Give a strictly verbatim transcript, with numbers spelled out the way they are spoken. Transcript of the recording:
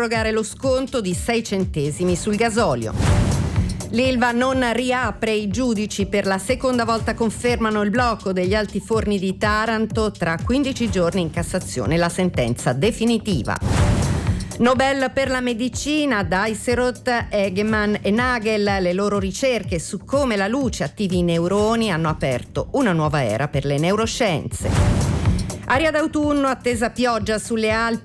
prorogare lo sconto di sei centesimi sul gasolio. L'Ilva non riapre, i giudici per la seconda volta confermano il blocco degli altiforni di Taranto, tra quindici giorni in Cassazione la sentenza definitiva. Nobel per la medicina, Dijsselhout, Eggman e Nagel, le loro ricerche su come la luce attivi i neuroni hanno aperto una nuova era per le neuroscienze. Aria d'autunno, attesa pioggia sulle Alpi.